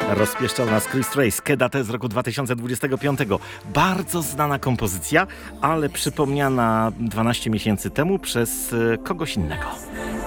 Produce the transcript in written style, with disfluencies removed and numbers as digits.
Rozpieszczał nas Chris Trace, Kedate z roku 2025. Bardzo znana kompozycja, ale przypomniana 12 miesięcy temu przez kogoś innego.